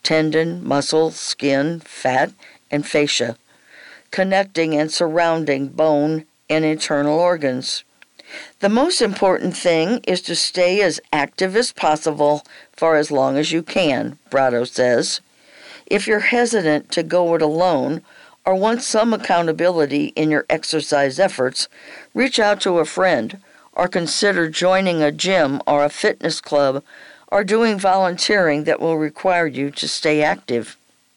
tendon, muscle, skin, fat, and fascia, connecting and surrounding bone and internal organs. The most important thing is to stay as active as possible for as long as you can, Brotto says. If you're hesitant to go it alone or want some accountability in your exercise efforts, reach out to a friend or consider joining a gym or a fitness club or doing volunteering that will require you to stay active.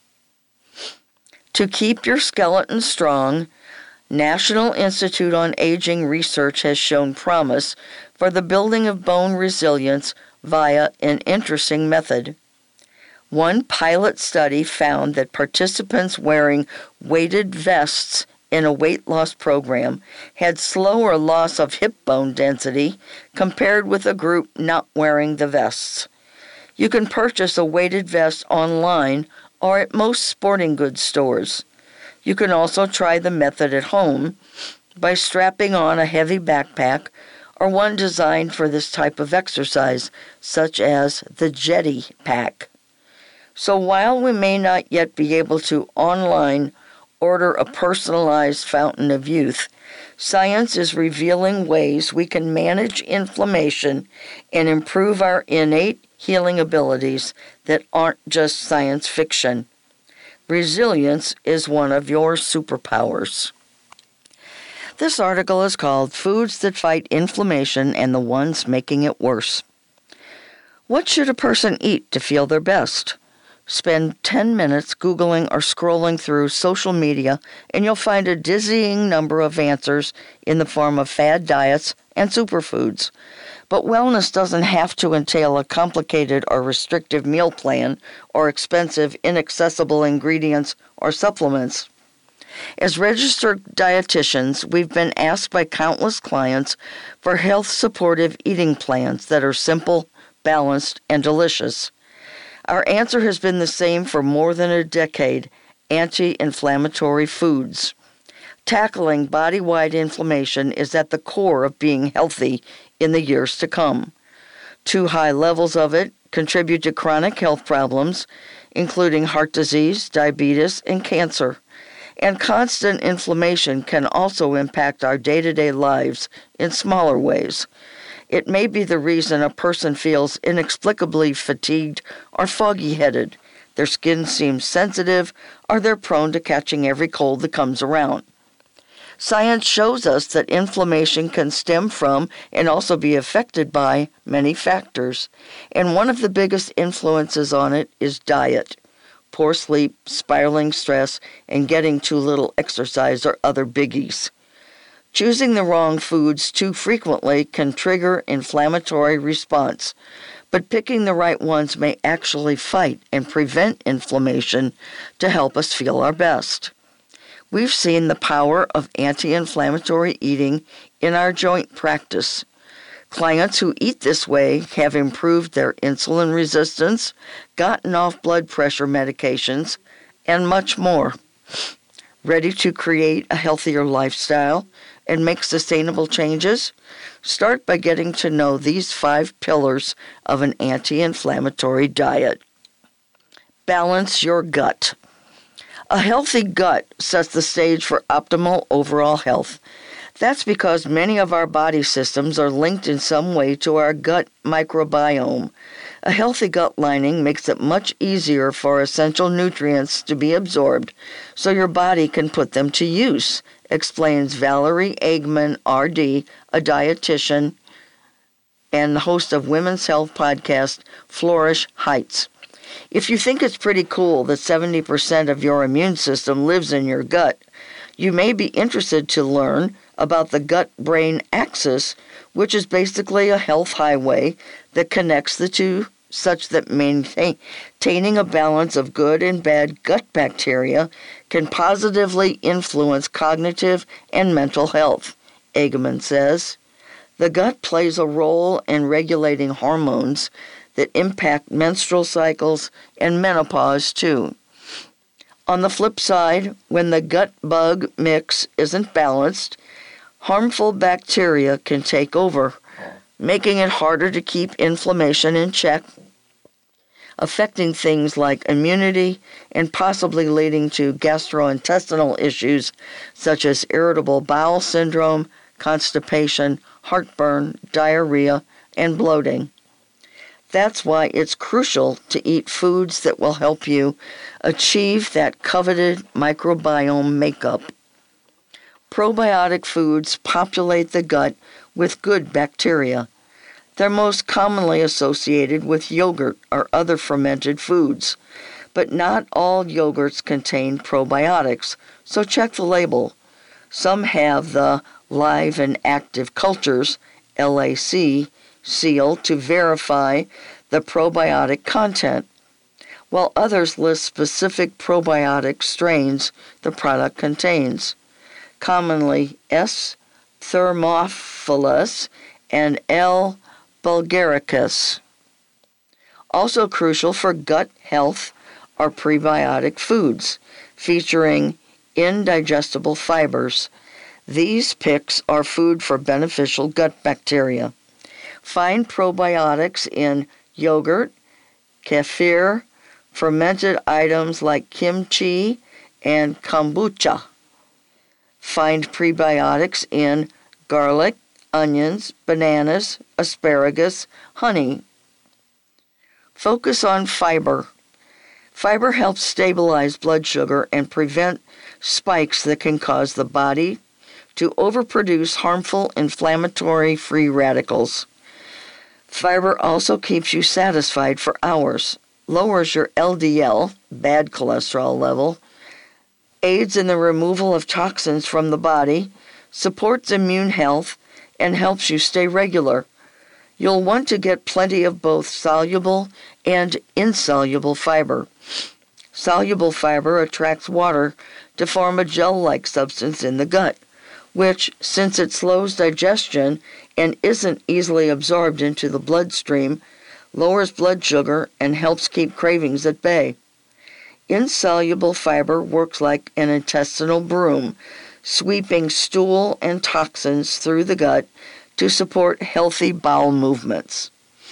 To keep your skeleton strong, National Institute on Aging research has shown promise for the building of bone resilience via an interesting method. One pilot study found that participants wearing weighted vests in a weight loss program had slower loss of hip bone density compared with a group not wearing the vests. You can purchase a weighted vest online or at most sporting goods stores. You can also try the method at home by strapping on a heavy backpack or one designed for this type of exercise, such as the Jetty Pack. So while we may not yet be able to online order a personalized fountain of youth, science is revealing ways we can manage inflammation and improve our innate healing abilities that aren't just science fiction. Resilience is one of your superpowers. This article is called Foods That Fight Inflammation and the Ones Making It Worse. What should a person eat to feel their best? Spend 10 minutes Googling or scrolling through social media and you'll find a dizzying number of answers in the form of fad diets and superfoods. But wellness doesn't have to entail a complicated or restrictive meal plan or expensive, inaccessible ingredients or supplements. As registered dietitians, we've been asked by countless clients for health-supportive eating plans that are simple, balanced, and delicious. Our answer has been the same for more than a decade: anti-inflammatory foods. Tackling body-wide inflammation is at the core of being healthy in the years to come. Too high levels of it contribute to chronic health problems, including heart disease, diabetes, and cancer. And constant inflammation can also impact our day-to-day lives in smaller ways. It may be the reason a person feels inexplicably fatigued or foggy-headed. Their skin seems sensitive, or they're prone to catching every cold that comes around. Science shows us that inflammation can stem from and also be affected by many factors, and one of the biggest influences on it is diet. Poor sleep, spiraling stress, and getting too little exercise are other biggies. Choosing the wrong foods too frequently can trigger inflammatory response, but picking the right ones may actually fight and prevent inflammation to help us feel our best. We've seen the power of anti-inflammatory eating in our joint practice. Clients who eat this way have improved their insulin resistance, gotten off blood pressure medications, and much more. Ready to create a healthier lifestyle and make sustainable changes? Start by getting to know these 5 pillars of an anti-inflammatory diet. Balance your gut. A healthy gut sets the stage for optimal overall health. That's because many of our body systems are linked in some way to our gut microbiome. A healthy gut lining makes it much easier for essential nutrients to be absorbed so your body can put them to use, explains Valerie Eggman, RD, a dietitian and the host of Women's Health podcast, Flourish Heights. If you think it's pretty cool that 70% of your immune system lives in your gut, you may be interested to learn about the gut-brain axis, which is basically a health highway that connects the two such that maintaining a balance of good and bad gut bacteria can positively influence cognitive and mental health, Eggman says. The gut plays a role in regulating hormones that impact menstrual cycles and menopause too. On the flip side, when the gut-bug mix isn't balanced, harmful bacteria can take over, making it harder to keep inflammation in check. affecting things like immunity and possibly leading to gastrointestinal issues such as irritable bowel syndrome, constipation, heartburn, diarrhea, and bloating. That's why it's crucial to eat foods that will help you achieve that coveted microbiome makeup. Probiotic foods populate the gut with good bacteria. They're most commonly associated with yogurt or other fermented foods, but not all yogurts contain probiotics, so check the label. Some have the Live and Active Cultures, LAC, seal to verify the probiotic content, while others list specific probiotic strains the product contains, commonly S. thermophilus and L. bulgaricus. Also crucial for gut health are prebiotic foods, featuring indigestible fibers. These picks are food for beneficial gut bacteria. Find probiotics in yogurt, kefir, fermented items like kimchi and kombucha. Find prebiotics in garlic, onions, bananas, asparagus, honey. Focus on fiber. Fiber helps stabilize blood sugar and prevent spikes that can cause the body to overproduce harmful inflammatory free radicals. Fiber also keeps you satisfied for hours, lowers your LDL, bad cholesterol level, aids in the removal of toxins from the body, supports immune health, and helps you stay regular. You'll want to get plenty of both soluble and insoluble fiber. Soluble fiber attracts water to form a gel-like substance in the gut, which, since it slows digestion and isn't easily absorbed into the bloodstream, lowers blood sugar and helps keep cravings at bay. Insoluble fiber works like an intestinal broom, sweeping stool and toxins through the gut to support healthy bowel movements.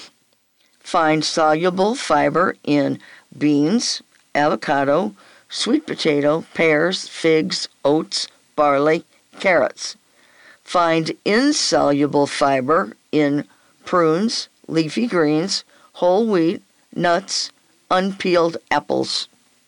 Find soluble fiber in beans, avocado, sweet potato, pears, figs, oats, barley, carrots. Find insoluble fiber in prunes, leafy greens, whole wheat, nuts, unpeeled apples.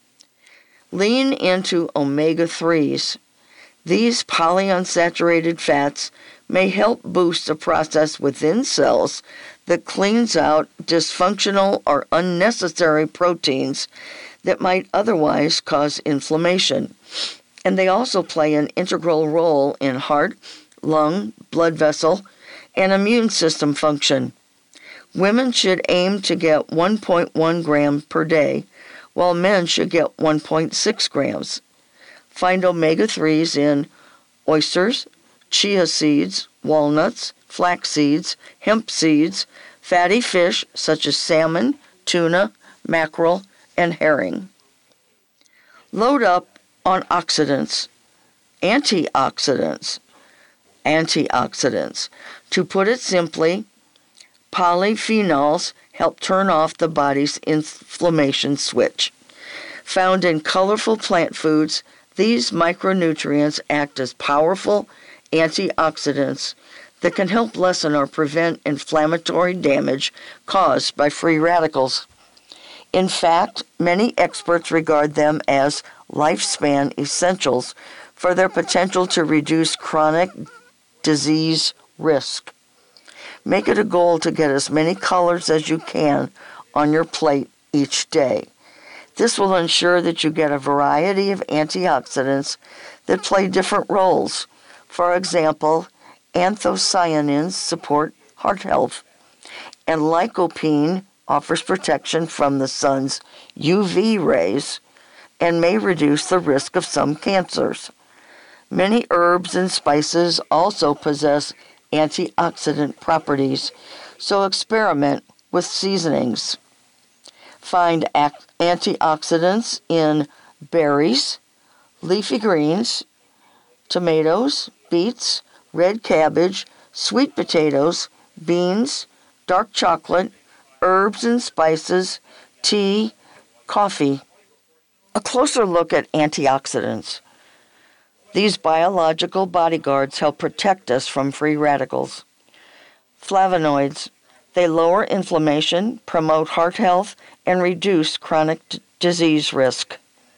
Lean into omega-3s. These polyunsaturated fats may help boost a process within cells that cleans out dysfunctional or unnecessary proteins that might otherwise cause inflammation. And they also play an integral role in heart, lung, blood vessel, and immune system function. Women should aim to get 1.1 grams per day, while men should get 1.6 grams. Find omega-3s in oysters, chia seeds, walnuts, flax seeds, hemp seeds, fatty fish such as salmon, tuna, mackerel, and herring. Load up on oxidants, antioxidants. To put it simply, polyphenols help turn off the body's inflammation switch. Found in colorful plant foods, these micronutrients act as powerful antioxidants that can help lessen or prevent inflammatory damage caused by free radicals. In fact, many experts regard them as lifespan essentials for their potential to reduce chronic disease risk. Make it a goal to get as many colors as you can on your plate each day. This will ensure that you get a variety of antioxidants that play different roles. For example, anthocyanins support heart health, and lycopene offers protection from the sun's UV rays and may reduce the risk of some cancers. Many herbs and spices also possess antioxidant properties, so experiment with seasonings. Find antioxidants in berries, leafy greens, tomatoes, beets, red cabbage, sweet potatoes, beans, dark chocolate, herbs and spices, tea, coffee. A closer look at antioxidants. These biological bodyguards help protect us from free radicals. Flavonoids. They lower inflammation, promote heart health, and reduce chronic disease risk.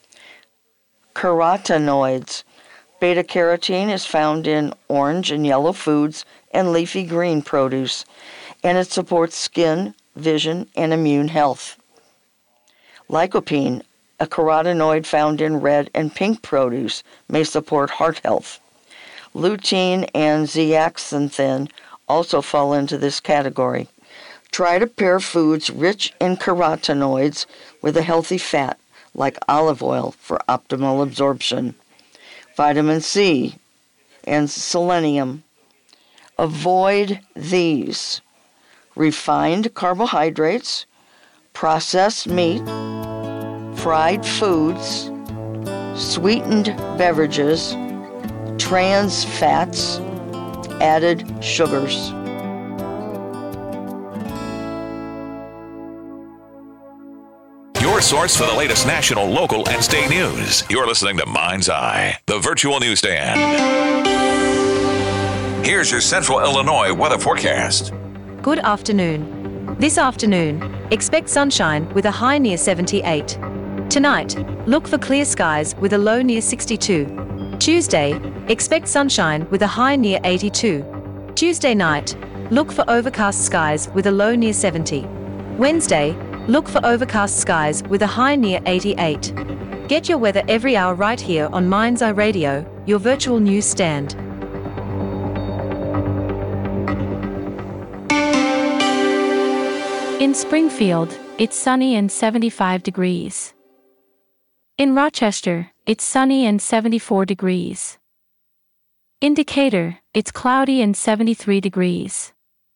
Carotenoids. Beta-carotene is found in orange and yellow foods and leafy green produce, and it supports skin, vision, and immune health. Lycopene, a carotenoid found in red and pink produce, may support heart health. Lutein and zeaxanthin also fall into this category. Try to pair foods rich in carotenoids with a healthy fat, like olive oil, for optimal absorption. Vitamin C and selenium. Avoid these: refined carbohydrates, processed meat, fried foods, sweetened beverages, trans fats, added sugars. Your source for the latest national, local, and state news. You're listening to Mind's Eye, the virtual newsstand. Here's your Central Illinois weather forecast. Good afternoon. This afternoon, expect sunshine with a high near 78. Tonight, look for clear skies with a low near 62. Tuesday, expect sunshine with a high near 82. Tuesday night, look for overcast skies with a low near 70. Wednesday, look for overcast skies with a high near 88. Get your weather every hour right here on Mind's Eye Radio, your virtual news stand. In Springfield, it's sunny and 75 degrees. In Rochester, it's sunny and 74 degrees. In Decatur, it's cloudy and 73 degrees.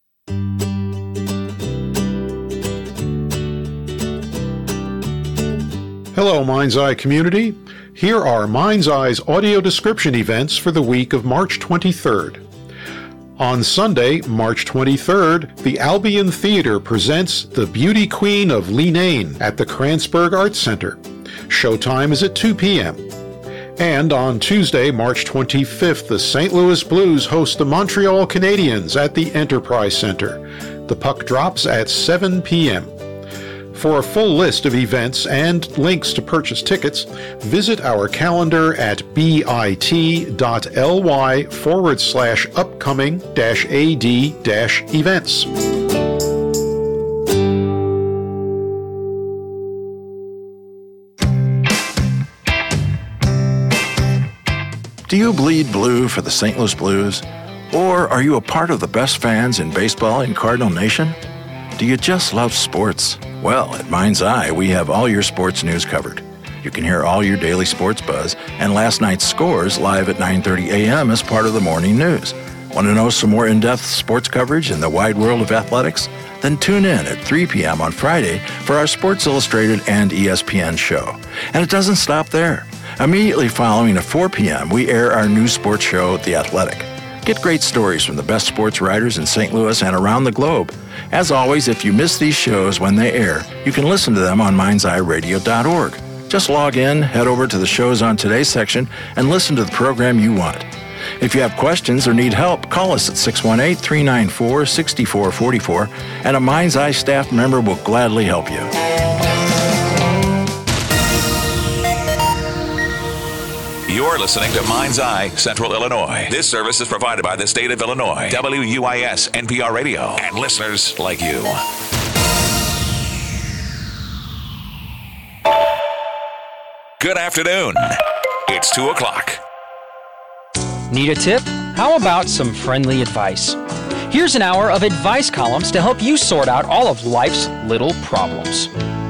Hello, Mind's Eye community. Here are Mind's Eye's audio description events for the week of March 23rd. On Sunday, March 23rd, the Albion Theater presents The Beauty Queen of Leenane at the Kranzberg Arts Center. Showtime is at 2 p.m. And on Tuesday, March 25th, the St. Louis Blues host the Montreal Canadiens at the Enterprise Center. The puck drops at 7 p.m. For a full list of events and links to purchase tickets, visit our calendar at bit.ly/upcoming-ad-events. Do you bleed blue for the St. Louis Blues? Or are you a part of the best fans in baseball in Cardinal Nation? Do you just love sports? Well, at Mind's Eye, we have all your sports news covered. You can hear all your daily sports buzz and last night's scores live at 9:30 a.m. as part of the morning news. Want to know some more in-depth sports coverage in the wide world of athletics? Then tune in at 3 p.m. on Friday for our Sports Illustrated and ESPN show. And it doesn't stop there. Immediately following at 4 p.m., we air our new sports show, The Athletic. Get great stories from the best sports writers in St. Louis and around the globe. As always, if you miss these shows when they air, you can listen to them on mindseyeradio.org. Just log in, head over to the shows on today's section, and listen to the program you want. If you have questions or need help, call us at 618-394-6444, and a Mind's Eye staff member will gladly help you. You're listening to Mind's Eye, Central Illinois. This service is provided by the state of Illinois, WUIS, NPR Radio, and listeners like you. Good afternoon. It's 2 o'clock. Need a tip? How about some friendly advice? Here's an hour of advice columns to help you sort out all of life's little problems.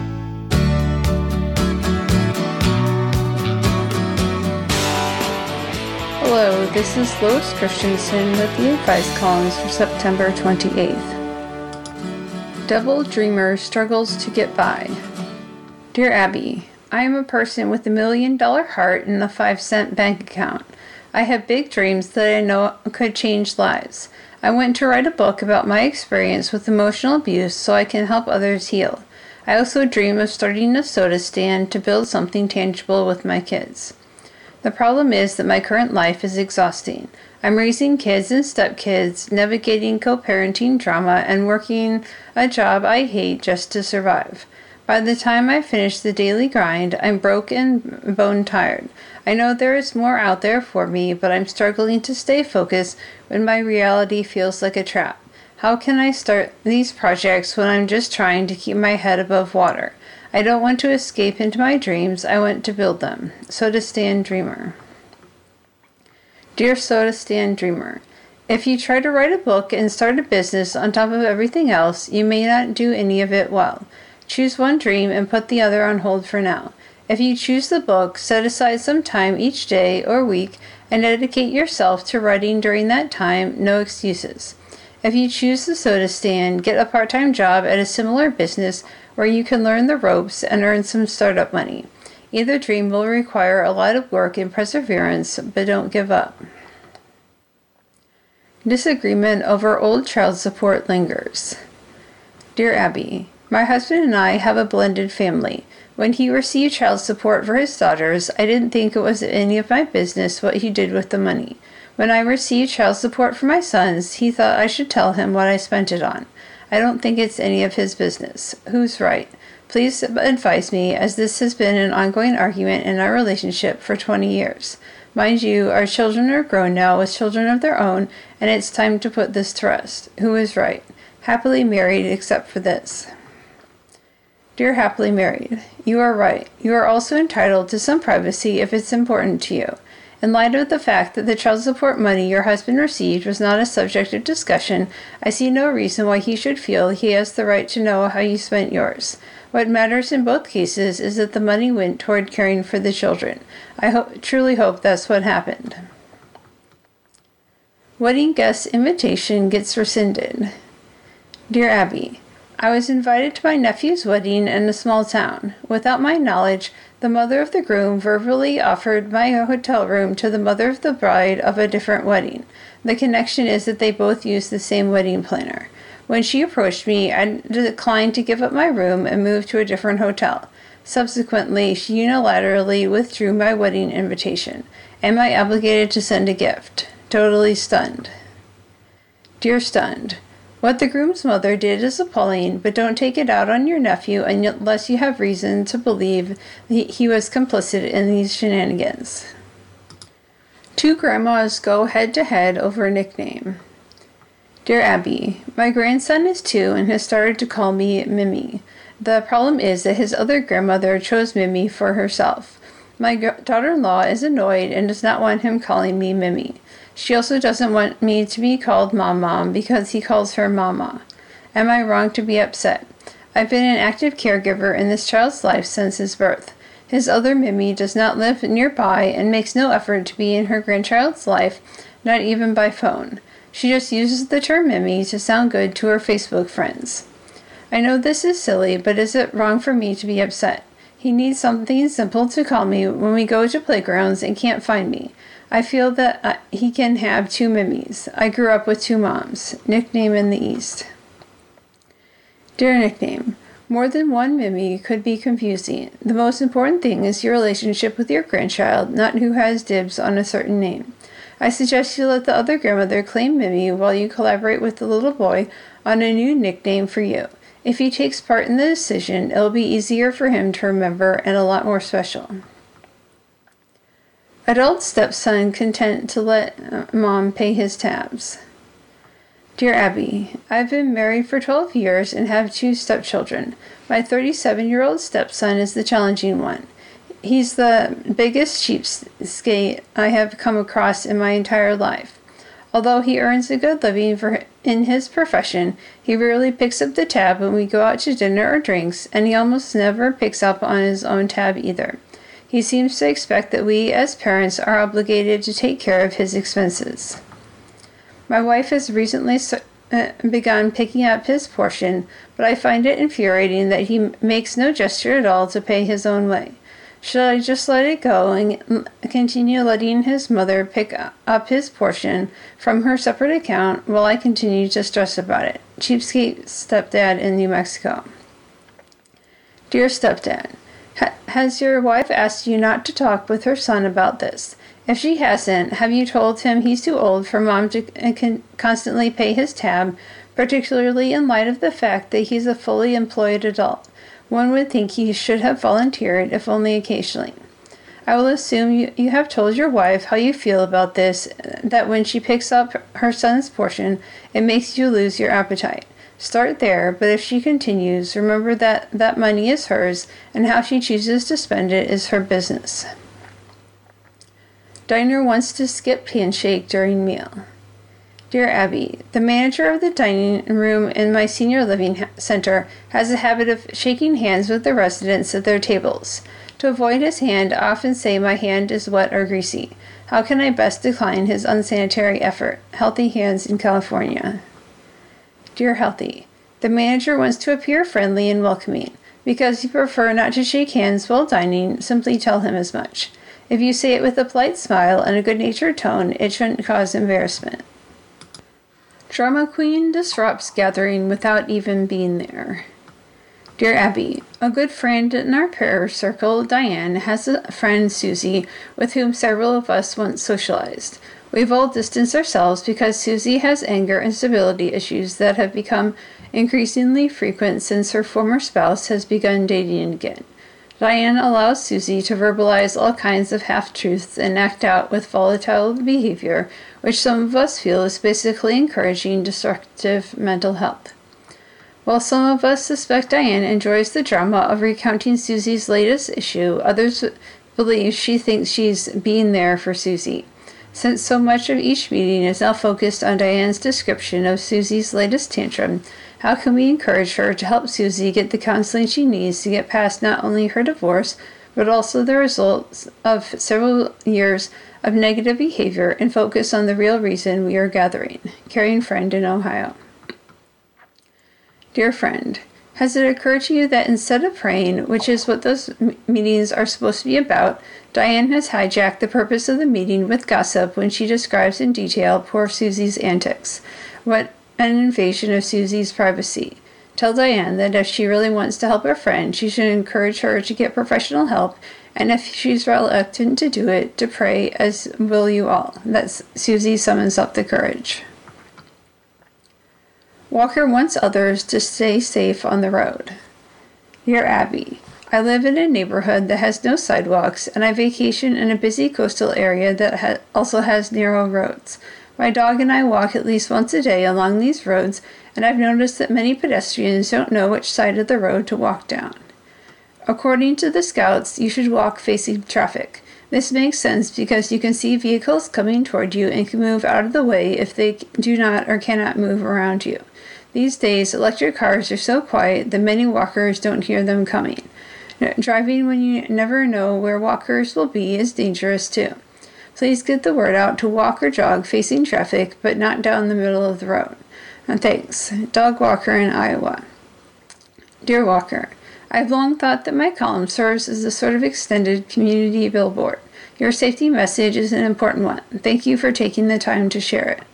Hello, this is Lois Christensen with the advice columns for September 28th. Devil Dreamer struggles to get by. Dear Abby, I am a person with $1 million heart and a 5-cent bank account. I have big dreams that I know could change lives. I want to write a book about my experience with emotional abuse so I can help others heal. I also dream of starting a soda stand to build something tangible with my kids. The problem is that my current life is exhausting. I'm raising kids and stepkids, navigating co-parenting drama, and working a job I hate just to survive. By the time I finish the daily grind, I'm broke and bone-tired. I know there is more out there for me, but I'm struggling to stay focused when my reality feels like a trap. How can I start these projects when I'm just trying to keep my head above water? I don't want to escape into my dreams, I want to build them. Soda Stand Dreamer. Dear Soda Stand Dreamer, if you try to write a book and start a business on top of everything else, you may not do any of it well. Choose one dream and put the other on hold for now. If you choose the book, set aside some time each day or week and dedicate yourself to writing during that time, no excuses. If you choose the soda stand, get a part-time job at a similar business where you can learn the ropes and earn some startup money. Either dream will require a lot of work and perseverance, but don't give up. Disagreement over old child support lingers. Dear Abby, my husband and I have a blended family. When he received child support for his daughters, I didn't think it was any of my business what he did with the money. When I received child support for my sons, he thought I should tell him what I spent it on. I don't think it's any of his business. Who's right? Please advise me, as this has been an ongoing argument in our relationship for 20 years. Mind you, our children are grown now with children of their own, and it's time to put this to rest. Who is right? Happily married except for this. Dear Happily Married, you are right. You are also entitled to some privacy if it's important to you. In light of the fact that the child support money your husband received was not a subject of discussion, I see no reason why he should feel he has the right to know how you spent yours. What matters in both cases is that the money went toward caring for the children. I truly hope that's what happened. Wedding guest invitation gets rescinded. Dear Abby, I was invited to my nephew's wedding in a small town. Without my knowledge, the mother of the groom verbally offered my hotel room to the mother of the bride of a different wedding. The connection is that they both used the same wedding planner. When she approached me, I declined to give up my room and moved to a different hotel. Subsequently, she unilaterally withdrew my wedding invitation. Am I obligated to send a gift? Totally stunned. Dear Stunned, what the groom's mother did is appalling, but don't take it out on your nephew unless you have reason to believe he was complicit in these shenanigans. Two grandmas go head-to-head over a nickname. Dear Abby, my grandson is 2 and has started to call me Mimi. The problem is that his other grandmother chose Mimi for herself. My daughter-in-law is annoyed and does not want him calling me Mimi. She also doesn't want me to be called Mom because he calls her Mama. Am I wrong to be upset? I've been an active caregiver in this child's life since his birth. His other Mimi does not live nearby and makes no effort to be in her grandchild's life, not even by phone. She just uses the term Mimi to sound good to her Facebook friends. I know this is silly, but is it wrong for me to be upset? He needs something simple to call me when we go to playgrounds and can't find me. I feel that he can have 2 Mimis. I grew up with 2 moms. Nickname in the East. Dear Nickname, more than one Mimi could be confusing. The most important thing is your relationship with your grandchild, not who has dibs on a certain name. I suggest you let the other grandmother claim Mimi while you collaborate with the little boy on a new nickname for you. If he takes part in the decision, it'll be easier for him to remember and a lot more special. Adult stepson content to let mom pay his tabs. Dear Abby, I've been married for 12 years and have 2 stepchildren. My 37-year-old stepson is the challenging one. He's the biggest cheapskate I have come across in my entire life. Although he earns a good living in his profession, he rarely picks up the tab when we go out to dinner or drinks, and he almost never picks up on his own tab either. He seems to expect that we, as parents, are obligated to take care of his expenses. My wife has recently begun picking up his portion, but I find it infuriating that he makes no gesture at all to pay his own way. Should I just let it go and continue letting his mother pick up his portion from her separate account while I continue to stress about it? Cheapskate stepdad in New Mexico. Dear Stepdad, has your wife asked you not to talk with her son about this? If she hasn't, have you told him he's too old for Mom to constantly pay his tab, particularly in light of the fact that he's a fully employed adult? One would think he should have volunteered, if only occasionally. I will assume you have told your wife how you feel about this, that when she picks up her son's portion, it makes you lose your appetite. Start there, but if she continues, remember that money is hers, and how she chooses to spend it is her business. Diner wants to skip handshake during meal. Dear Abby, the manager of the dining room in my senior living center has a habit of shaking hands with the residents at their tables. To avoid his hand, I often say my hand is wet or greasy. How can I best decline his unsanitary effort? Healthy Hands in California. Dear Healthy, the manager wants to appear friendly and welcoming. Because you prefer not to shake hands while dining, simply tell him as much. If you say it with a polite smile and a good-natured tone, it shouldn't cause embarrassment. Drama queen disrupts gathering without even being there. Dear Abby, a good friend in our prayer circle, Diane, has a friend, Susie, with whom several of us once socialized. We've all distanced ourselves because Susie has anger and stability issues that have become increasingly frequent since her former spouse has begun dating again. Diane allows Susie to verbalize all kinds of half-truths and act out with volatile behavior, which some of us feel is basically encouraging destructive mental health. While some of us suspect Diane enjoys the drama of recounting Susie's latest issue, others believe she thinks she's being there for Susie. Since so much of each meeting is now focused on Diane's description of Susie's latest tantrum, how can we encourage her to help Susie get the counseling she needs to get past not only her divorce, but also the results of several years of negative behavior and focus on the real reason we are gathering? Caring friend in Ohio. Dear friend, has it occurred to you that instead of praying, which is what those meetings are supposed to be about, Diane has hijacked the purpose of the meeting with gossip when she describes in detail poor Susie's antics? What an invasion of Susie's privacy. Tell Diane that if she really wants to help her friend, she should encourage her to get professional help, and if she's reluctant to do it, to pray, as will you all. That's Susie summons up the courage. Walker wants others to stay safe on the road. Dear Abby, I live in a neighborhood that has no sidewalks, and I vacation in a busy coastal area that also has narrow roads. My dog and I walk at least once a day along these roads, and I've noticed that many pedestrians don't know which side of the road to walk down. According to the scouts, you should walk facing traffic. This makes sense because you can see vehicles coming toward you and can move out of the way if they do not or cannot move around you. These days, electric cars are so quiet that many walkers don't hear them coming. Driving when you never know where walkers will be is dangerous too. Please get the word out to walk or jog facing traffic, but not down the middle of the road. And thanks. Dog Walker in Iowa. Dear Walker, I've long thought that my column serves as a sort of extended community billboard. Your safety message is an important one. Thank you for taking the time to share it.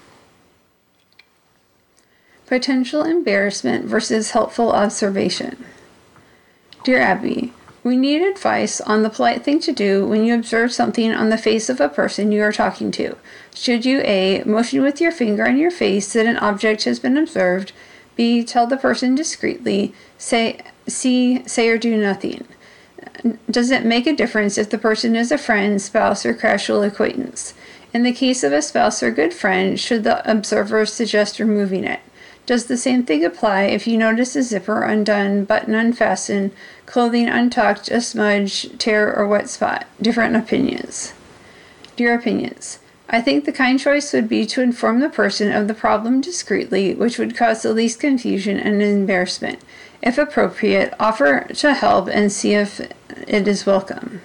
Potential embarrassment versus helpful observation. Dear Abby, we need advice on the polite thing to do when you observe something on the face of a person you are talking to. Should you A. motion with your finger on your face that an object has been observed, B. tell the person discreetly, C. say or do nothing? Does it make a difference if the person is a friend, spouse, or casual acquaintance? In the case of a spouse or good friend, should the observer suggest removing it? Does the same thing apply if you notice a zipper undone, button unfastened, clothing untucked, a smudge, tear, or wet spot? Different opinions. Dear opinions, I think the kind choice would be to inform the person of the problem discreetly, which would cause the least confusion and embarrassment. If appropriate, offer to help and see if it is welcome.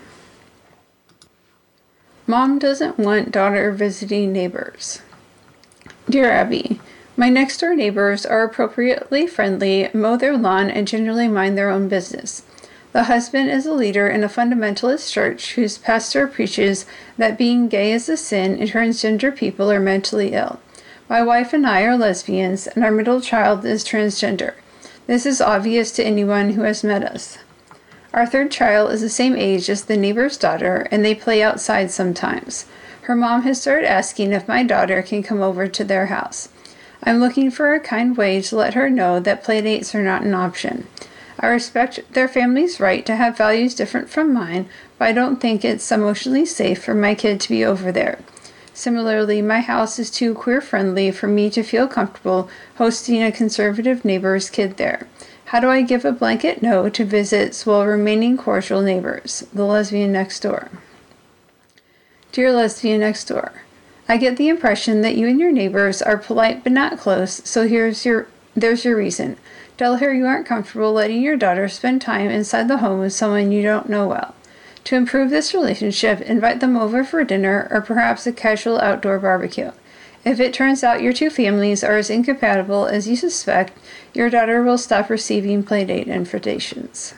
Mom doesn't want daughter visiting neighbors. Dear Abby, my next-door neighbors are appropriately friendly, mow their lawn, and generally mind their own business. The husband is a leader in a fundamentalist church whose pastor preaches that being gay is a sin and transgender people are mentally ill. My wife and I are lesbians, and our middle child is transgender. This is obvious to anyone who has met us. Our third child is the same age as the neighbor's daughter, and they play outside sometimes. Her mom has started asking if my daughter can come over to their house. I'm looking for a kind way to let her know that playdates are not an option. I respect their family's right to have values different from mine, but I don't think it's emotionally safe for my kid to be over there. Similarly, my house is too queer-friendly for me to feel comfortable hosting a conservative neighbor's kid there. How do I give a blanket no to visits while remaining cordial neighbors? The lesbian next door. Dear lesbian next door, I get the impression that you and your neighbors are polite but not close, so there's your reason. Tell her you aren't comfortable letting your daughter spend time inside the home with someone you don't know well. To improve this relationship, invite them over for dinner or perhaps a casual outdoor barbecue. If it turns out your two families are as incompatible as you suspect, your daughter will stop receiving playdate invitations.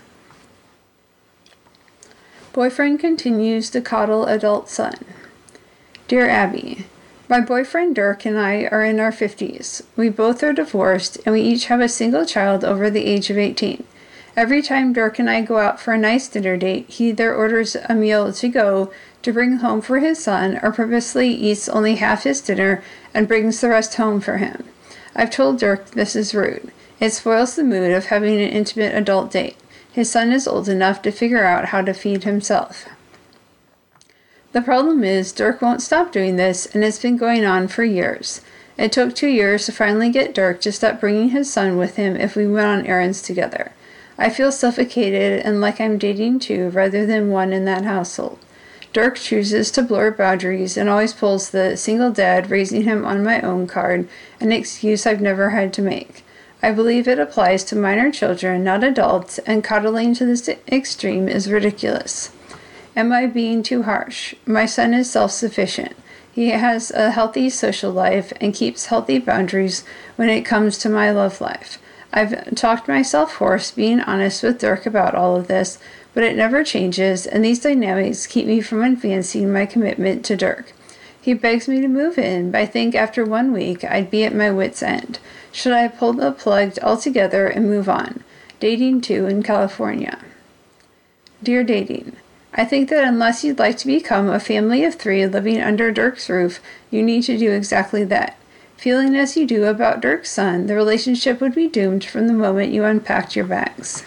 Boyfriend continues to coddle adult son. Dear Abby, my boyfriend Dirk and I are in our 50s. We both are divorced, and we each have a single child over the age of 18. Every time Dirk and I go out for a nice dinner date, he either orders a meal to go to bring home for his son, or purposely eats only half his dinner and brings the rest home for him. I've told Dirk this is rude. It spoils the mood of having an intimate adult date. His son is old enough to figure out how to feed himself. The problem is, Dirk won't stop doing this, and it's been going on for years. It took 2 years to finally get Dirk to stop bringing his son with him if we went on errands together. I feel suffocated and like I'm dating two rather than one in that household. Dirk chooses to blur boundaries and always pulls the single dad raising him on my own card, an excuse I've never had to make. I believe it applies to minor children, not adults, and coddling to this extreme is ridiculous. Am I being too harsh? My son is self-sufficient. He has a healthy social life and keeps healthy boundaries when it comes to my love life. I've talked myself hoarse being honest with Dirk about all of this, but it never changes, and these dynamics keep me from advancing my commitment to Dirk. He begs me to move in, but I think after 1 week I'd be at my wit's end. Should I pull the plug altogether and move on? Dating 2 in California. Dear Dating, I think that unless you'd like to become a family of 3 living under Dirk's roof, you need to do exactly that. Feeling as you do about Dirk's son, the relationship would be doomed from the moment you unpacked your bags.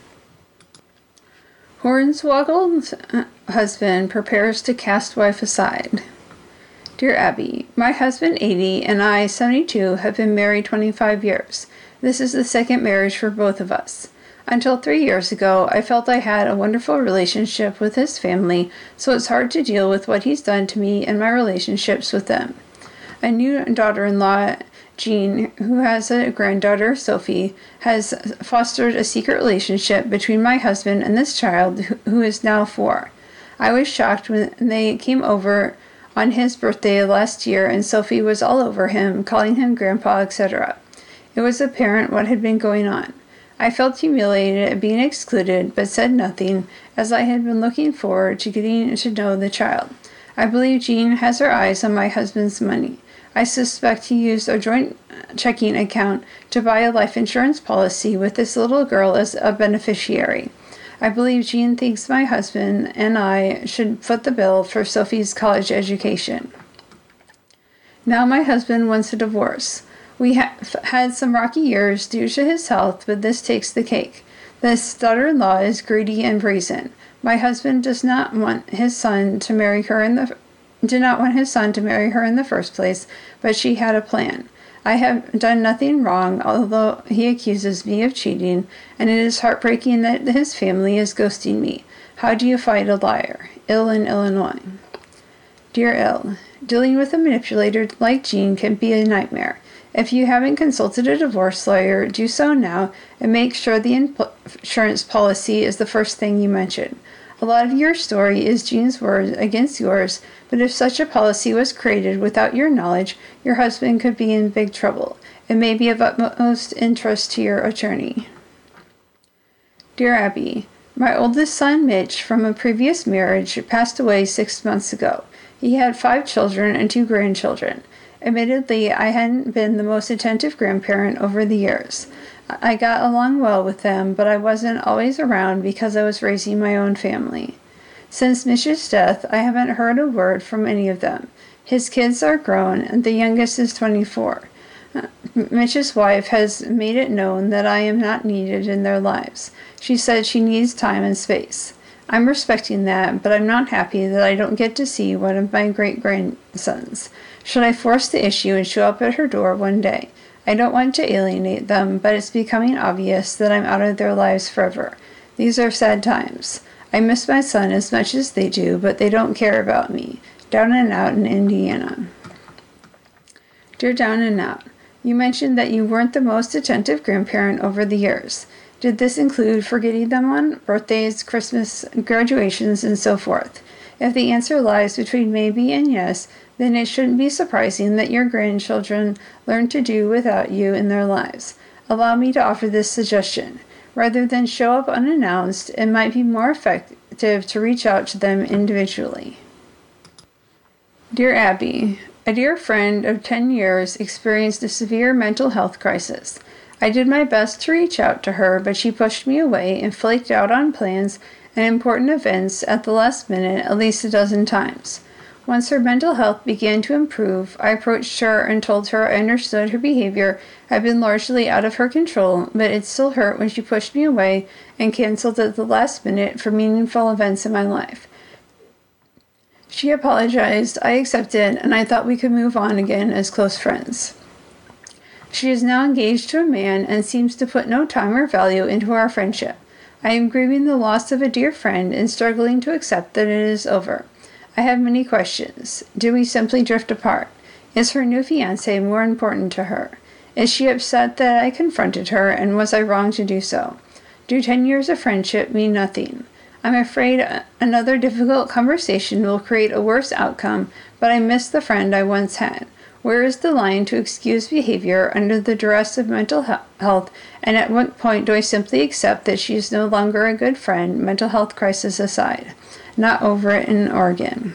Hornswoggle's husband prepares to cast wife aside. Dear Abby, my husband 80 and I 72 have been married 25 years. This is the second marriage for both of us. Until 3 years ago, I felt I had a wonderful relationship with his family, so it's hard to deal with what he's done to me and my relationships with them. A new daughter-in-law, Jean, who has a granddaughter, Sophie, has fostered a secret relationship between my husband and this child, who is now 4. I was shocked when they came over on his birthday last year and Sophie was all over him, calling him grandpa, etc. It was apparent what had been going on. I felt humiliated at being excluded, but said nothing, as I had been looking forward to getting to know the child. I believe Jean has her eyes on my husband's money. I suspect he used a joint checking account to buy a life insurance policy with this little girl as a beneficiary. I believe Jean thinks my husband and I should foot the bill for Sophie's college education. Now my husband wants a divorce. We have had some rocky years due to his health, but this takes the cake. This daughter-in-law is greedy and brazen. My husband does not want his son to marry her in the first place, but she had a plan. I have done nothing wrong, although he accuses me of cheating, and it is heartbreaking that his family is ghosting me. How do you fight a liar? Ill in Illinois. Dear Ill, dealing with a manipulator like Jean can be a nightmare. If you haven't consulted a divorce lawyer, do so now and make sure the insurance policy is the first thing you mention. A lot of your story is Jean's word against yours, but if such a policy was created without your knowledge, your husband could be in big trouble. It may be of utmost interest to your attorney. Dear Abby, my oldest son, Mitch, from a previous marriage, passed away 6 months ago. He had 5 children and 2 grandchildren. Admittedly, I hadn't been the most attentive grandparent over the years. I got along well with them, but I wasn't always around because I was raising my own family. Since Mitch's death, I haven't heard a word from any of them. His kids are grown, and the youngest is 24. Mitch's wife has made it known that I am not needed in their lives. She said she needs time and space. I'm respecting that, but I'm not happy that I don't get to see one of my great-grandsons. Should I force the issue and show up at her door one day? I don't want to alienate them, but it's becoming obvious that I'm out of their lives forever. These are sad times. I miss my son as much as they do, but they don't care about me. Down and Out in Indiana. Dear Down and Out, you mentioned that you weren't the most attentive grandparent over the years. Did this include forgetting them on birthdays, Christmas, graduations, and so forth? If the answer lies between maybe and yes, then it shouldn't be surprising that your grandchildren learn to do without you in their lives. Allow me to offer this suggestion. Rather than show up unannounced, it might be more effective to reach out to them individually. Dear Abby, a dear friend of 10 years experienced a severe mental health crisis. I did my best to reach out to her, but she pushed me away and flaked out on plans and important events at the last minute at least a dozen times. Once her mental health began to improve, I approached her and told her I understood her behavior had been largely out of her control, but it still hurt when she pushed me away and canceled at the last minute for meaningful events in my life. She apologized, I accepted, and I thought we could move on again as close friends. She is now engaged to a man and seems to put no time or value into our friendship. I am grieving the loss of a dear friend and struggling to accept that it is over. I have many questions. Do we simply drift apart? Is her new fiancé more important to her? Is she upset that I confronted her, and was I wrong to do so? Do 10 years of friendship mean nothing? I'm afraid another difficult conversation will create a worse outcome, but I miss the friend I once had. Where is the line to excuse behavior under the duress of mental health, and at what point do I simply accept that she is no longer a good friend, mental health crisis aside? Not Over It in Oregon.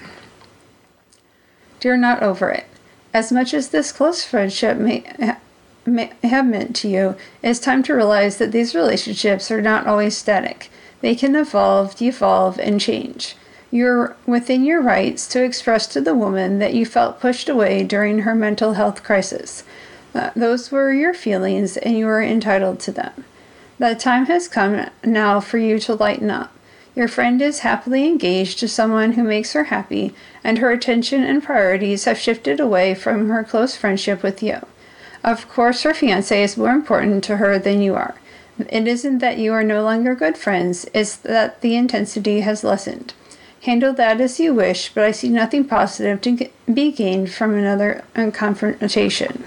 Dear Not Over It, as much as this close friendship may have meant to you, it's time to realize that these relationships are not always static. They can evolve, devolve, and change. You're within your rights to express to the woman that you felt pushed away during her mental health crisis. Those were your feelings, and you are entitled to them. The time has come now for you to lighten up. Your friend is happily engaged to someone who makes her happy, and her attention and priorities have shifted away from her close friendship with you. Of course, her fiancé is more important to her than you are. It isn't that you are no longer good friends, it's that the intensity has lessened. Handle that as you wish, but I see nothing positive to be gained from another confrontation.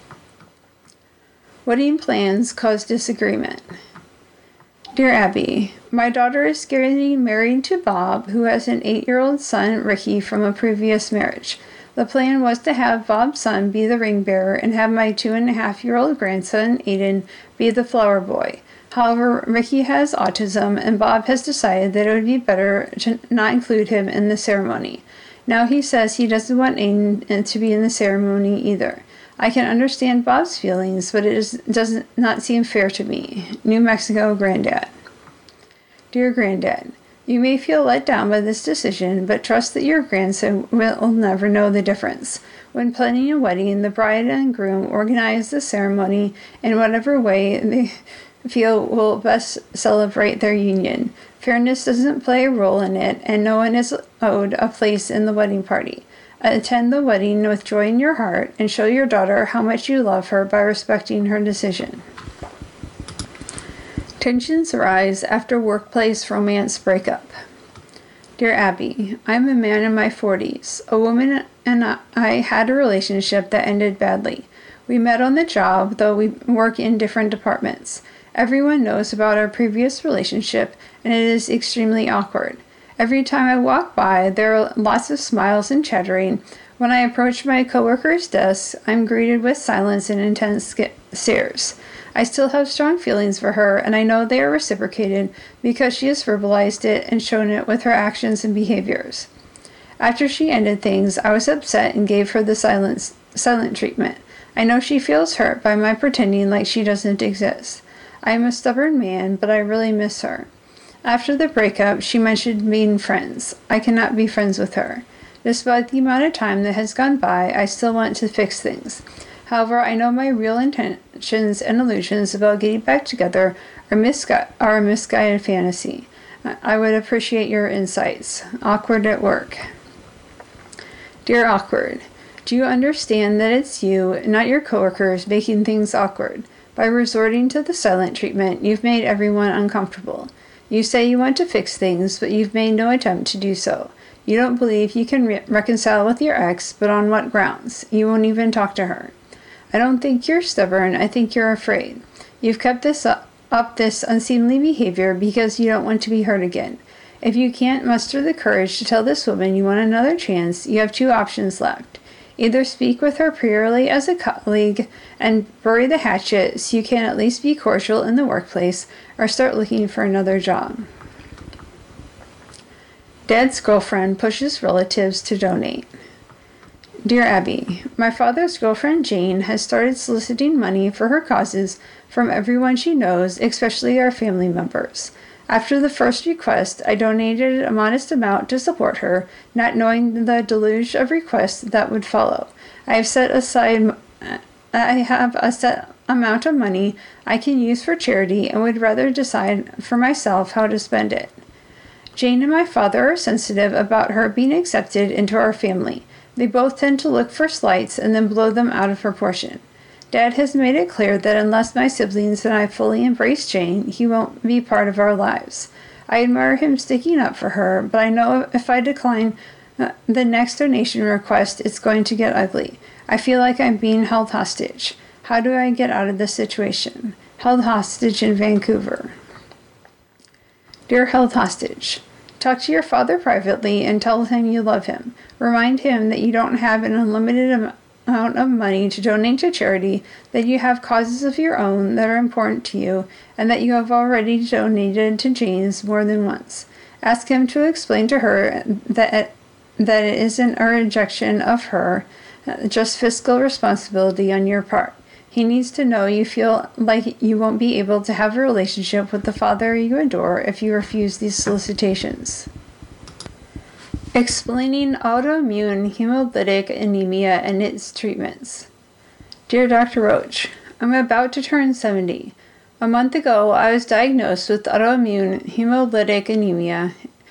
Wedding plans cause disagreement. Dear Abby, my daughter is getting married to Bob, who has an 8-year-old son, Ricky, from a previous marriage. The plan was to have Bob's son be the ring bearer and have my 2.5-year-old grandson, Aiden, be the flower boy. However, Ricky has autism, and Bob has decided that it would be better to not include him in the ceremony. Now he says he doesn't want Aiden to be in the ceremony either. I can understand Bob's feelings, but it does not seem fair to me. New Mexico Granddad. Dear Granddad, you may feel let down by this decision, but trust that your grandson will never know the difference. When planning a wedding, the bride and groom organize the ceremony in whatever way they feel will best celebrate their union. Fairness doesn't play a role in it, and no one is owed a place in the wedding party. Attend the wedding with joy in your heart and show your daughter how much you love her by respecting her decision. Tensions arise after workplace romance breakup. Dear Abby, I'm a man in my 40s. A woman and I had a relationship that ended badly. We met on the job, though we work in different departments. Everyone knows about our previous relationship, and it is extremely awkward. Every time I walk by, there are lots of smiles and chattering. When I approach my coworker's desk, I'm greeted with silence and intense stares. I still have strong feelings for her, and I know they are reciprocated because she has verbalized it and shown it with her actions and behaviors. After she ended things, I was upset and gave her the silent treatment. I know she feels hurt by my pretending like she doesn't exist. I am a stubborn man, but I really miss her. After the breakup, she mentioned being friends. I cannot be friends with her. Despite the amount of time that has gone by, I still want to fix things. However, I know my real intentions and illusions about getting back together are a misguided fantasy. I would appreciate your insights. Awkward at work. Dear Awkward, do you understand that it's you, not your coworkers, making things awkward? By resorting to the silent treatment, you've made everyone uncomfortable. You say you want to fix things, but you've made no attempt to do so. You don't believe you can reconcile with your ex, but on what grounds? You won't even talk to her. I don't think you're stubborn, I think you're afraid. You've kept this unseemly behavior because you don't want to be hurt again. If you can't muster the courage to tell this woman you want another chance, you have two options left. Either speak with her purely as a colleague and bury the hatchet so you can at least be cordial in the workplace, or start looking for another job. Dad's girlfriend pushes relatives to donate. Dear Abby, my father's girlfriend Jane has started soliciting money for her causes from everyone she knows, especially our family members. After the first request, I donated a modest amount to support her, not knowing the deluge of requests that would follow. I have a set amount of money I can use for charity and would rather decide for myself how to spend it. Jane and my father are sensitive about her being accepted into our family. They both tend to look for slights and then blow them out of proportion. Dad has made it clear that unless my siblings and I fully embrace Jane, he won't be part of our lives. I admire him sticking up for her, but I know if I decline the next donation request, it's going to get ugly. I feel like I'm being held hostage. How do I get out of this situation? Held hostage in Vancouver. Dear held hostage, talk to your father privately and tell him you love him. Remind him that you don't have an unlimited amount of money to donate to charity, that you have causes of your own that are important to you, and that you have already donated to Jane's more than once. Ask him to explain to her that it isn't a rejection of her, just fiscal responsibility on your part. He needs to know you feel like you won't be able to have a relationship with the father you adore if you refuse these solicitations. Explaining autoimmune hemolytic anemia and its treatments. Dear Dr. Roach, I'm about to turn 70. A month ago, I was diagnosed with autoimmune hemolytic anemia,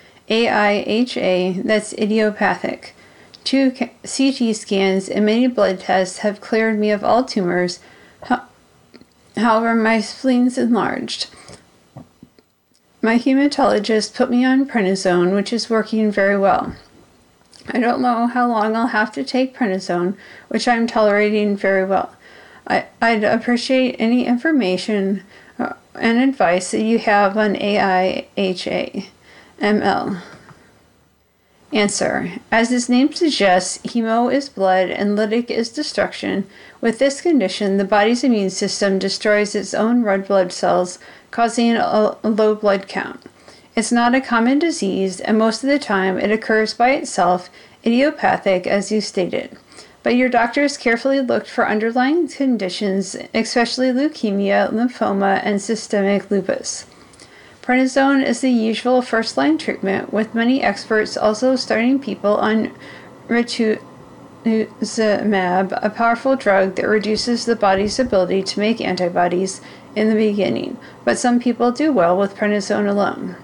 AIHA, that's idiopathic. 2 CT scans and many blood tests have cleared me of all tumors. However, my spleen's enlarged. My hematologist put me on prednisone, which is working very well. I don't know how long I'll have to take prednisone, which I'm tolerating very well. I'd appreciate any information and advice that you have on AIHA ML. Answer. As its name suggests, hemo is blood and lytic is destruction. With this condition, the body's immune system destroys its own red blood cells, causing a low blood count. It's not a common disease, and most of the time it occurs by itself, idiopathic as you stated. But your doctors carefully looked for underlying conditions, especially leukemia, lymphoma, and systemic lupus. Prednisone is the usual first-line treatment, with many experts also starting people on rituximab, a powerful drug that reduces the body's ability to make antibodies in the beginning, but some people do well with prednisone alone.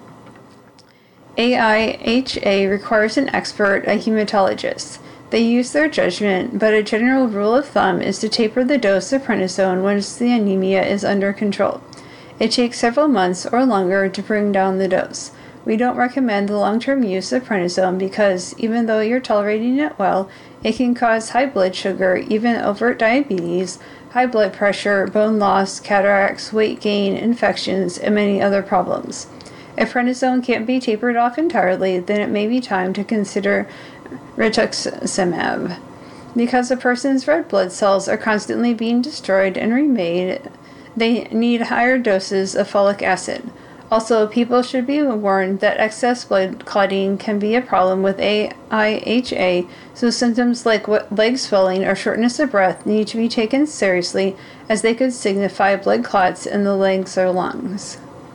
AIHA requires an expert, a hematologist. They use their judgment, but a general rule of thumb is to taper the dose of prednisone once the anemia is under control. It takes several months or longer to bring down the dose. We don't recommend the long-term use of prednisone because, even though you're tolerating it well, it can cause high blood sugar, even overt diabetes, high blood pressure, bone loss, cataracts, weight gain, infections, and many other problems. If prednisone can't be tapered off entirely, then it may be time to consider rituximab. Because a person's red blood cells are constantly being destroyed and remade, they need higher doses of folic acid. Also, people should be warned that excess blood clotting can be a problem with AIHA, so symptoms like leg swelling or shortness of breath need to be taken seriously, as they could signify blood clots in the legs or lungs.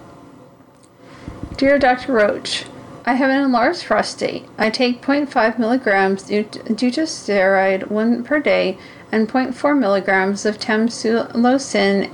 Dear Dr. Roach, I have an enlarged prostate. I take 0.5 milligrams dutasteride 1 per day and 0.4 milligrams of tamsulosin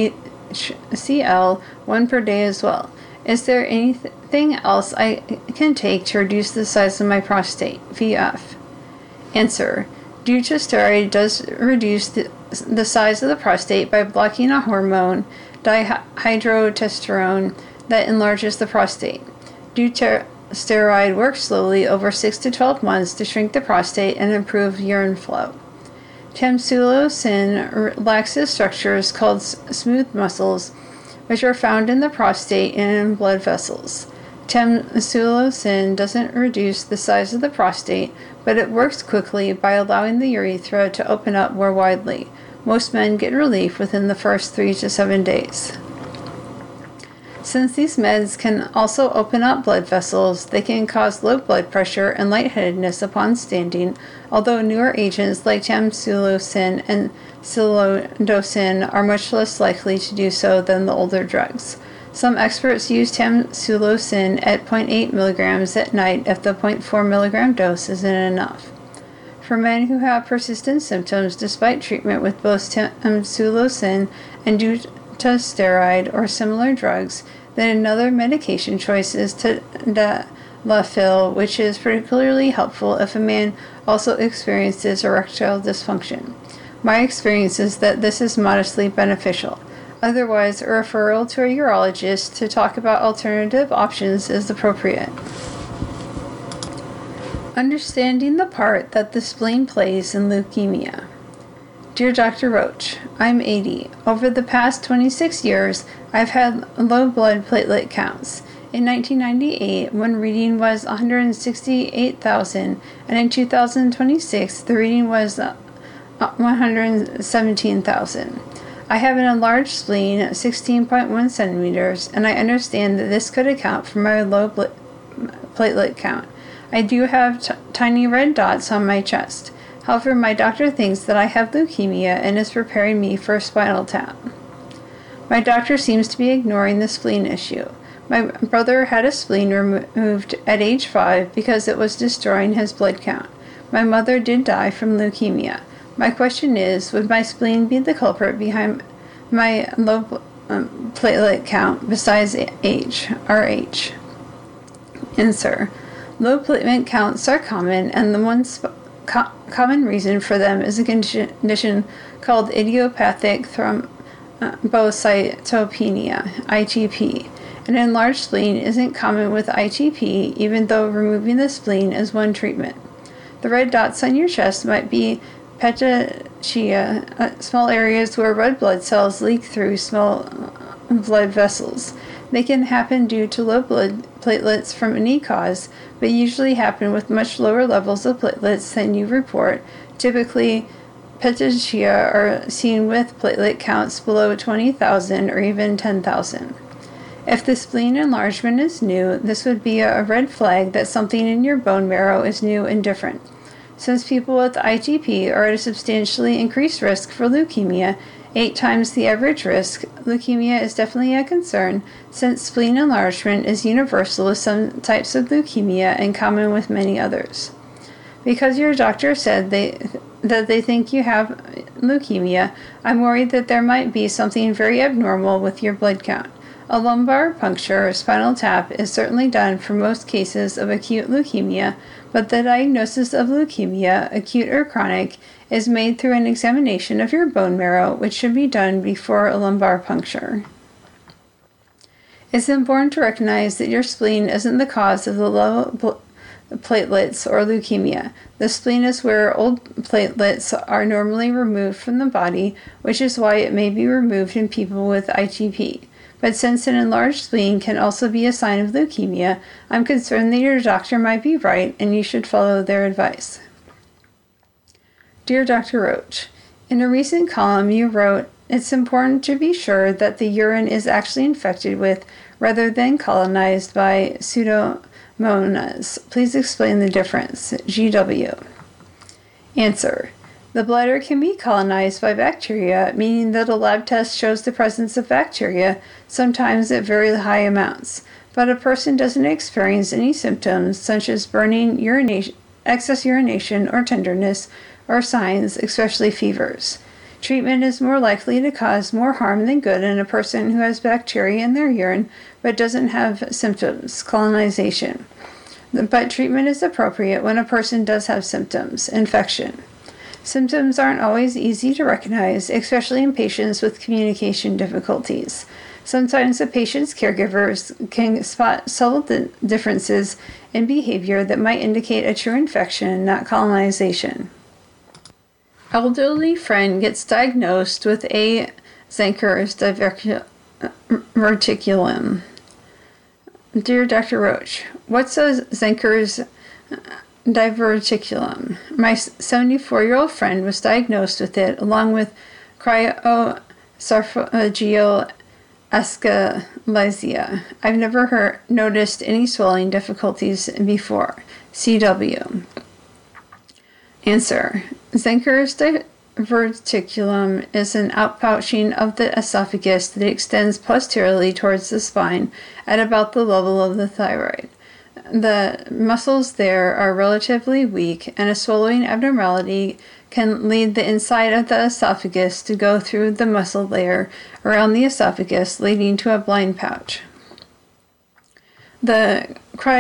HCl 1 per day as well. Is there anything else I can take to reduce the size of my prostate? VF. Answer. Dutasteride does reduce the size of the prostate by blocking a hormone, dihydrotestosterone, that enlarges the prostate. Dutasteride works slowly over 6 to 12 months to shrink the prostate and improve urine flow. Tamsulosin relaxes structures called smooth muscles, which are found in the prostate and in blood vessels. Tamsulosin doesn't reduce the size of the prostate, but it works quickly by allowing the urethra to open up more widely. Most men get relief within the first 3 to 7 days. Since these meds can also open up blood vessels, they can cause low blood pressure and lightheadedness upon standing, although newer agents like tamsulosin and silodosin are much less likely to do so than the older drugs. Some experts use tamsulosin at 0.8 milligrams at night if the 0.4 milligram dose isn't enough. For men who have persistent symptoms despite treatment with both tamsulosin and dutasteride or similar drugs, then another medication choice is tadalafil, which is particularly helpful if a man also experiences erectile dysfunction. My experience is that this is modestly beneficial. Otherwise, a referral to a urologist to talk about alternative options is appropriate. Understanding the part that the spleen plays in leukemia. Dear Dr. Roach, I'm 80. Over the past 26 years, I've had low blood platelet counts. In 1998, one reading was 168,000, and in 2026, the reading was 117,000. I have an enlarged spleen, 16.1 centimeters, and I understand that this could account for my low platelet count. I do have tiny red dots on my chest. However, my doctor thinks that I have leukemia and is preparing me for a spinal tap. My doctor seems to be ignoring the spleen issue. My brother had a spleen removed at age 5 because it was destroying his blood count. My mother did die from leukemia. My question is, would my spleen be the culprit behind my low platelet count besides age, RH? Answer. Low platelet counts are common, and the one common reason for them is a condition called idiopathic thrombocytopenia, ITP. An enlarged spleen isn't common with ITP, even though removing the spleen is one treatment. The red dots on your chest might be petechia, small areas where red blood cells leak through small blood vessels. They can happen due to low blood platelets from any cause, but usually happen with much lower levels of platelets than you report. Typically, petechia are seen with platelet counts below 20,000 or even 10,000. If the spleen enlargement is new, this would be a red flag that something in your bone marrow is new and different. Since people with ITP are at a substantially increased risk for leukemia, 8 times the average risk, leukemia is definitely a concern, since spleen enlargement is universal with some types of leukemia and common with many others. Because your doctor said that they think you have leukemia, I'm worried that there might be something very abnormal with your blood count. A lumbar puncture or spinal tap is certainly done for most cases of acute leukemia, but the diagnosis of leukemia, acute or chronic, is made through an examination of your bone marrow, which should be done before a lumbar puncture. It's important to recognize that your spleen isn't the cause of the low platelets or leukemia. The spleen is where old platelets are normally removed from the body, which is why it may be removed in people with ITP. But since an enlarged spleen can also be a sign of leukemia, I'm concerned that your doctor might be right and you should follow their advice. Dear Dr. Roach, in a recent column you wrote It's important to be sure that the urine is actually infected with rather than colonized by Pseudomonas. Please explain the difference. GW. Answer. The bladder can be colonized by bacteria, meaning that a lab test shows the presence of bacteria, sometimes at very high amounts, but a person doesn't experience any symptoms such as burning, urination, excess urination, or tenderness, or signs, especially fevers. Treatment is more likely to cause more harm than good in a person who has bacteria in their urine but doesn't have symptoms, colonization. But treatment is appropriate when a person does have symptoms, infection. Symptoms aren't always easy to recognize, especially in patients with communication difficulties. Sometimes the patient's caregivers can spot subtle differences in behavior that might indicate a true infection, not colonization. Elderly friend gets diagnosed with a Zenker's diverticulum. Dear Dr. Roach, what's a Zenker's diverticulum? My 74-year-old friend was diagnosed with it along with cryosophageal aschalasia. I've never noticed any swelling difficulties before. CW. Answer. Zenker's diverticulum is an outpouching of the esophagus that extends posteriorly towards the spine at about the level of the thyroid. The muscles there are relatively weak, and a swallowing abnormality can lead the inside of the esophagus to go through the muscle layer around the esophagus, leading to a blind pouch. The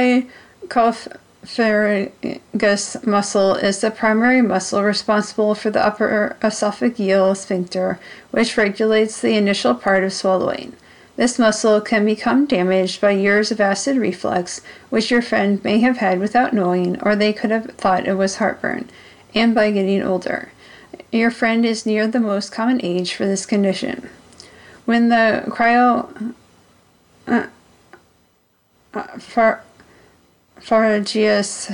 cricopharyngeus muscle is the primary muscle responsible for the upper esophageal sphincter, which regulates the initial part of swallowing. This muscle can become damaged by years of acid reflux, which your friend may have had without knowing, or they could have thought it was heartburn, and by getting older. Your friend is near the most common age for this condition. When the cricopharyngeus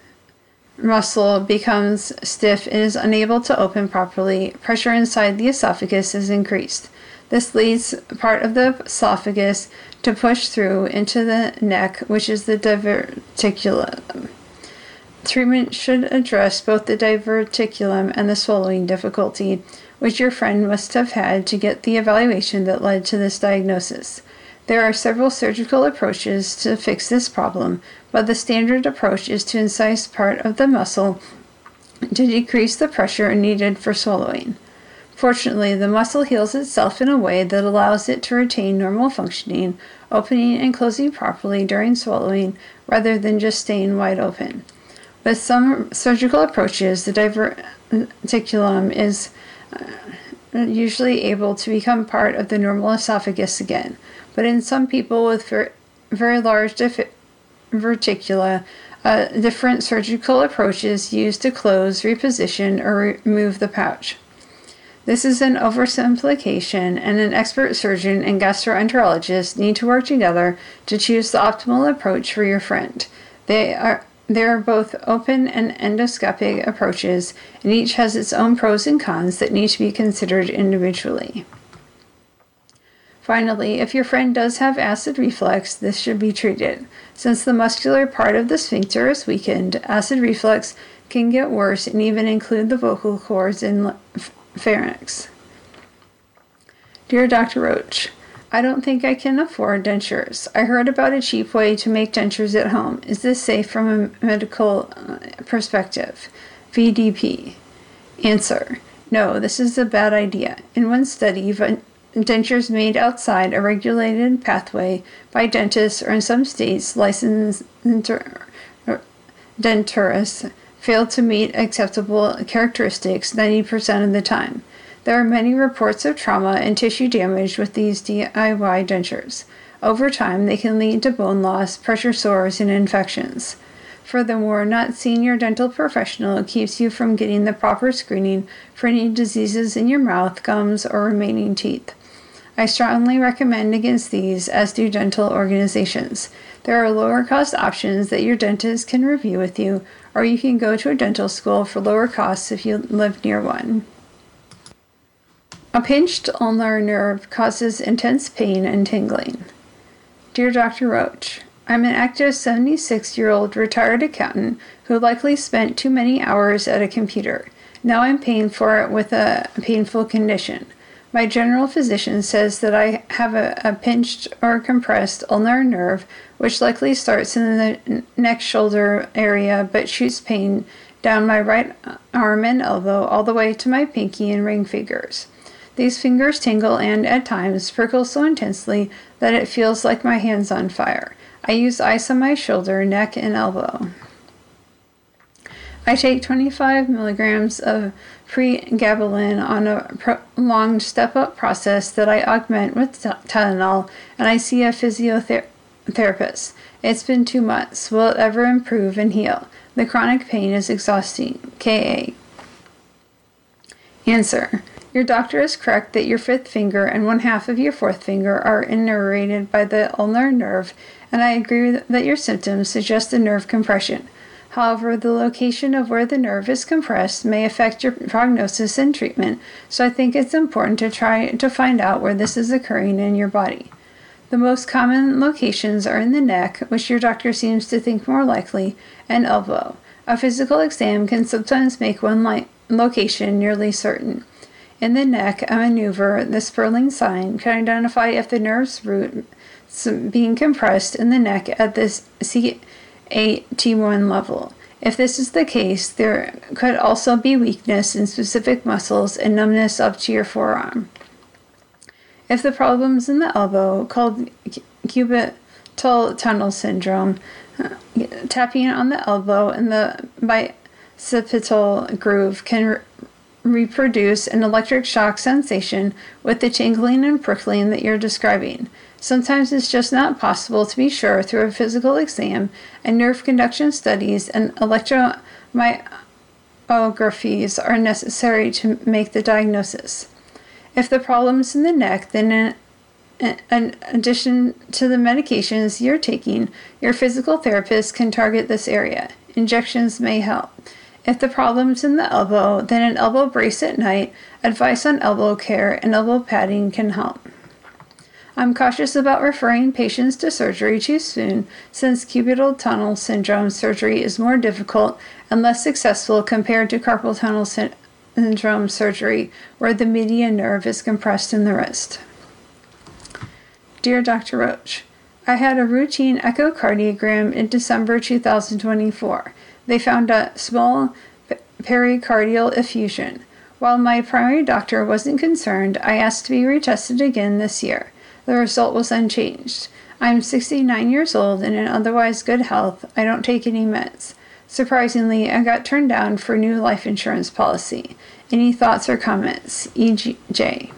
muscle becomes stiff and is unable to open properly, pressure inside the esophagus is increased. This leads part of the esophagus to push through into the neck, which is the diverticulum. Treatment should address both the diverticulum and the swallowing difficulty, which your friend must have had to get the evaluation that led to this diagnosis. There are several surgical approaches to fix this problem, but the standard approach is to incise part of the muscle to decrease the pressure needed for swallowing. Fortunately, the muscle heals itself in a way that allows it to retain normal functioning, opening and closing properly during swallowing, rather than just staying wide open. With some surgical approaches, the diverticulum is usually able to become part of the normal esophagus again, but in some people with very large diverticula, different surgical approaches used to close, reposition, or remove the pouch. This is an oversimplification, and an expert surgeon and gastroenterologist need to work together to choose the optimal approach for your friend. There are both open and endoscopic approaches, and each has its own pros and cons that need to be considered individually. Finally, if your friend does have acid reflux, this should be treated. Since the muscular part of the sphincter is weakened, acid reflux can get worse and even include the vocal cords and pharynx. Dear Dr. Roach, I don't think I can afford dentures. I heard about a cheap way to make dentures at home. Is this safe from a medical perspective? VDP. Answer. No, this is a bad idea. In one study, dentures made outside a regulated pathway by dentists or in some states licensed denturists failed to meet acceptable characteristics 90% of the time. There are many reports of trauma and tissue damage with these DIY dentures. Over time, they can lead to bone loss, pressure sores, and infections. Furthermore, not seeing your dental professional keeps you from getting the proper screening for any diseases in your mouth, gums, or remaining teeth. I strongly recommend against these, as do dental organizations. There are lower-cost options that your dentist can review with you, or you can go to a dental school for lower costs if you live near one. A pinched ulnar nerve causes intense pain and tingling. Dear Dr. Roach, I'm an active 76-year-old retired accountant who likely spent too many hours at a computer. Now I'm paying for it with a painful condition. My general physician says that I have a pinched or compressed ulnar nerve, which likely starts in the neck-shoulder area but shoots pain down my right arm and elbow all the way to my pinky and ring fingers. These fingers tingle and, at times, prickle so intensely that it feels like my hand's on fire. I use ice on my shoulder, neck, and elbow. I take 25 milligrams of pregabalin on a prolonged step-up process that I augment with Tylenol, and I see a physiotherapist. It's been 2 months. Will it ever improve and heal? The chronic pain is exhausting. K.A. Answer. Your doctor is correct that your fifth finger and 1/2 of your fourth finger are innervated by the ulnar nerve, and I agree that your symptoms suggest a nerve compression. However, the location of where the nerve is compressed may affect your prognosis and treatment, so I think it's important to try to find out where this is occurring in your body. The most common locations are in the neck, which your doctor seems to think more likely, and elbow. A physical exam can sometimes make one location nearly certain. In the neck, a maneuver, the Sperling sign, can identify if the nerve's root is being compressed in the neck at this C8T1 level. If this is the case, there could also be weakness in specific muscles and numbness up to your forearm. If the problem's in the elbow, called cubital tunnel syndrome, tapping on the elbow and the bicipital groove can reproduce an electric shock sensation with the tingling and prickling that you're describing. Sometimes it's just not possible to be sure through a physical exam, and nerve conduction studies and electromyographies are necessary to make the diagnosis. If the problem's in the neck, then in addition to the medications you're taking, your physical therapist can target this area. Injections may help. If the problem's in the elbow, then an elbow brace at night, advice on elbow care, and elbow padding can help. I'm cautious about referring patients to surgery too soon, since cubital tunnel syndrome surgery is more difficult and less successful compared to carpal tunnel syndrome surgery, where the median nerve is compressed in the wrist. Dear Dr. Roach, I had a routine echocardiogram in December 2024. They found a small pericardial effusion. While my primary doctor wasn't concerned, I asked to be retested again this year. The result was unchanged. I'm 69 years old and in otherwise good health. I don't take any meds. Surprisingly, I got turned down for a new life insurance policy. Any thoughts or comments? E.J.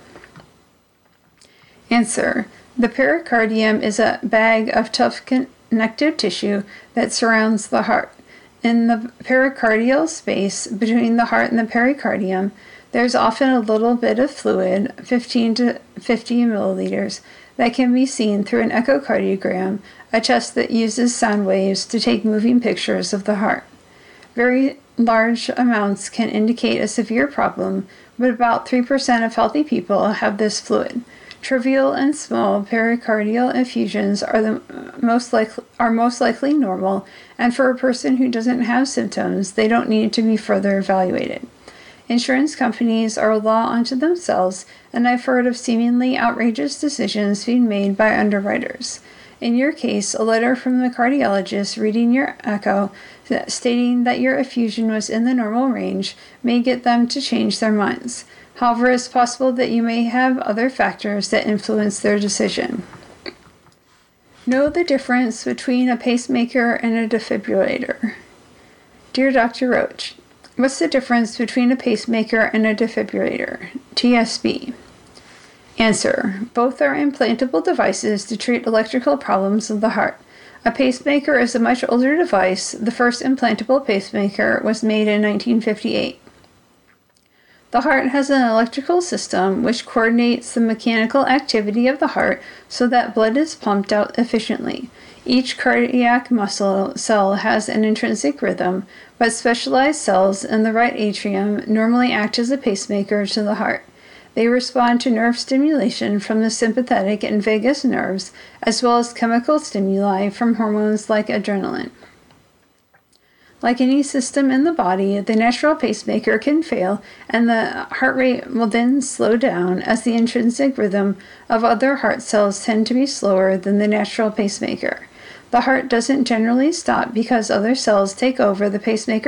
Answer. The pericardium is a bag of tough connective tissue that surrounds the heart. In the pericardial space between the heart and the pericardium, there's often a little bit of fluid, 15 to 50 milliliters, that can be seen through an echocardiogram, a test that uses sound waves to take moving pictures of the heart. Very large amounts can indicate a severe problem, but about 3% of healthy people have this fluid. Trivial and small pericardial effusions are most likely normal, and for a person who doesn't have symptoms, they don't need to be further evaluated. Insurance companies are a law unto themselves, and I've heard of seemingly outrageous decisions being made by underwriters. In your case, a letter from the cardiologist reading your echo stating that your effusion was in the normal range may get them to change their minds. However, it's possible that you may have other factors that influence their decision. Know the difference between a pacemaker and a defibrillator. Dear Dr. Roach, what's the difference between a pacemaker and a defibrillator? TSB. Answer. Both are implantable devices to treat electrical problems of the heart. A pacemaker is a much older device. The first implantable pacemaker was made in 1958. The heart has an electrical system which coordinates the mechanical activity of the heart so that blood is pumped out efficiently. Each cardiac muscle cell has an intrinsic rhythm, but specialized cells in the right atrium normally act as a pacemaker to the heart. They respond to nerve stimulation from the sympathetic and vagus nerves, as well as chemical stimuli from hormones like adrenaline. Like any system in the body, the natural pacemaker can fail, and the heart rate will then slow down as the intrinsic rhythm of other heart cells tend to be slower than the natural pacemaker. The heart doesn't generally stop because other cells take over the pacemaker